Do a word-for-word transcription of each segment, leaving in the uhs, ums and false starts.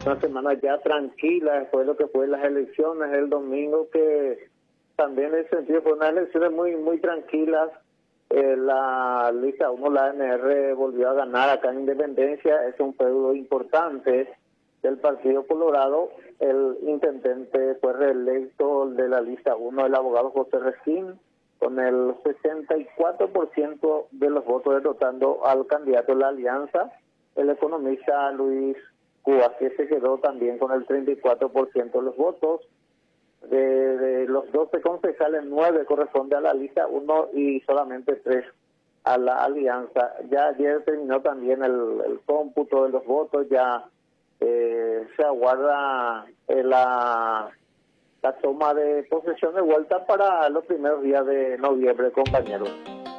una semana ya tranquila después de lo que fue las elecciones el domingo, que también en ese sentido fue unas elecciones muy muy tranquilas. Eh, la lista uno, la A N R, volvió a ganar acá en Independencia. Es un feudo importante del Partido Colorado. El intendente fue reelecto de la lista uno, el abogado José Resquín, con el sesenta y cuatro por ciento de los votos, derrotando al candidato de la Alianza, el economista Luis Cuba, que se quedó también con el treinta y cuatro por ciento de los votos. De, de los doce concejales, nueve corresponde a la lista uno y solamente tres a la Alianza. Ya ayer terminó también el, el cómputo de los votos, ya eh, se aguarda eh, la, la toma de posesión de vuelta para los primeros días de noviembre, compañeros.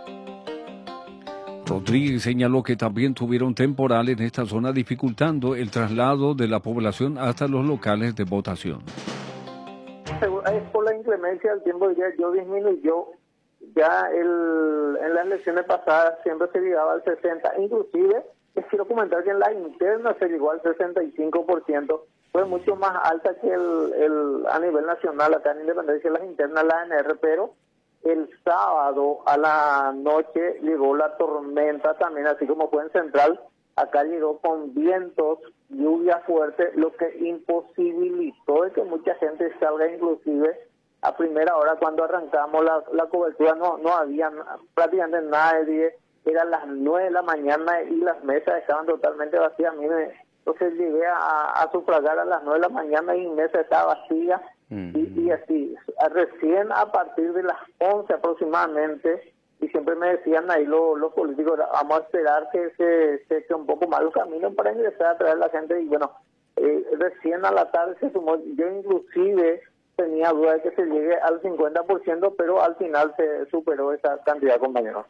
Rodríguez señaló que también tuvieron temporal en esta zona, dificultando el traslado de la población hasta los locales de votación. Es por la inclemencia del tiempo, diría yo, disminuyó. Ya el, en las elecciones pasadas siempre se llegaba al sesenta, inclusive les quiero comentar que en la interna se llegó al sesenta y cinco por ciento, fue mucho más alta que el, el a nivel nacional acá en Independencia, las internas, la A N R, pero el sábado a la noche llegó la tormenta también, así como fue en Central. Acá llegó con vientos, lluvia fuerte, lo que imposibilitó de que mucha gente salga. Inclusive a primera hora cuando arrancamos la, la cobertura no no había prácticamente nadie, eran las nueve de la mañana y las mesas estaban totalmente vacías. Mire, entonces llegué a, a sufragar a las nueve de la mañana y mi mesa estaba vacía. Mm. y, y así, recién a partir de las once aproximadamente, y siempre me decían ahí los, los políticos, vamos a esperar que se se eche un poco más el camino para ingresar a traer a la gente. Y bueno, eh, recién a la tarde se sumó. Yo inclusive tenía duda de que se llegue al cincuenta por ciento, pero al final se superó esa cantidad, compañeros.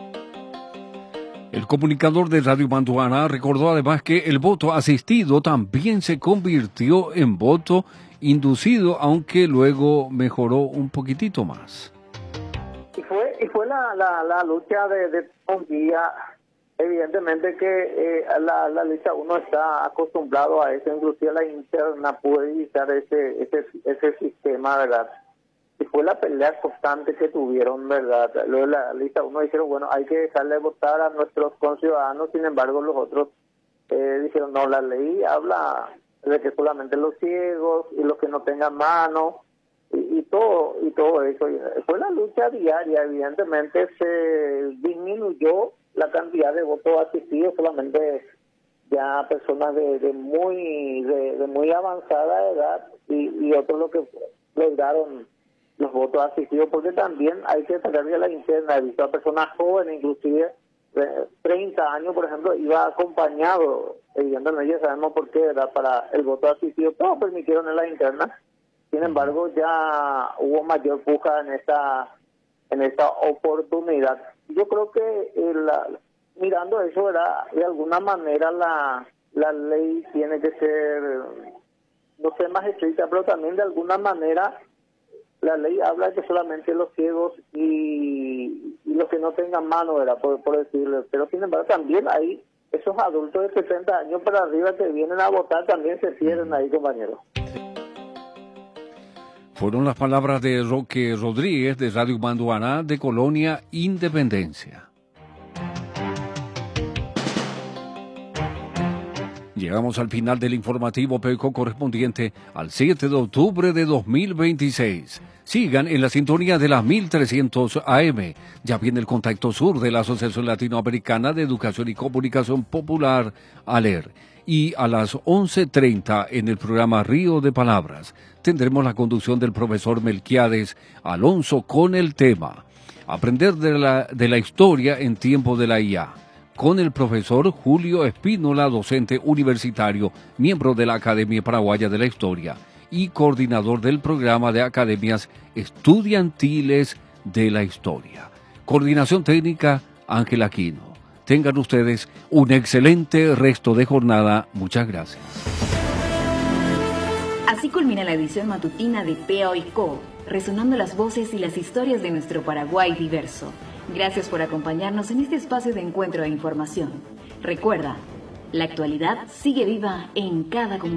El comunicador de Radio Manduana recordó además que el voto asistido también se convirtió en voto inducido, aunque luego mejoró un poquitito más. Y fue y fue la, la, la lucha de, de un día. Evidentemente que eh, la, la lista uno está acostumbrado a eso, inclusive la interna pudo evitar ese, ese, ese sistema, ¿verdad? Y fue la pelea constante que tuvieron, ¿verdad? Luego la lista uno dijeron, bueno, hay que dejarle votar a nuestros conciudadanos. Sin embargo, los otros eh, dijeron, no, la ley habla de que solamente los ciegos y los que no tengan mano y, y todo y todo eso. Fue la lucha diaria. Evidentemente se disminuyó la cantidad de votos asistidos, solamente ya personas de, de muy de, de muy avanzada edad y, y otros lo que lograron los votos asistidos, porque también hay que sacar de la interna. He visto a personas jóvenes, inclusive de treinta años, por ejemplo, iba acompañado, evidentemente ya sabemos por qué, ¿verdad? Para el voto asistido, todos permitieron en la interna. Sin embargo, ya hubo mayor puja en esta en esta oportunidad. Yo creo que eh, la, mirando eso, ¿verdad? De alguna manera la la ley tiene que ser, no sé, más estricta, pero también de alguna manera la ley habla que solamente los ciegos y, y los que no tengan mano, ¿verdad? Por, por decirlo. Pero sin embargo también hay esos adultos de setenta años para arriba que vienen a votar, también se pierden ahí, compañeros. Fueron las palabras de Roque Rodríguez de Radio Manduana de Colonia Independencia. Llegamos al final del informativo Peco correspondiente al siete de octubre de dos mil veintiséis. Sigan en la sintonía de las mil trescientos A M. Ya viene el Contacto Sur de la Asociación Latinoamericana de Educación y Comunicación Popular, ALER. Y a las once treinta en el programa Río de Palabras tendremos la conducción del profesor Melquiades Alonso con el tema Aprender de la, de la historia en tiempo de la I A, con el profesor Julio Espínola, docente universitario, miembro de la Academia Paraguaya de la Historia y coordinador del programa de academias estudiantiles de la historia. Coordinación técnica, Ángel Aquino. Tengan ustedes un excelente resto de jornada. Muchas gracias. Así culmina la edición matutina de P A O y Co, resonando las voces y las historias de nuestro Paraguay diverso. Gracias por acompañarnos en este espacio de encuentro e información. Recuerda, la actualidad sigue viva en cada comunidad.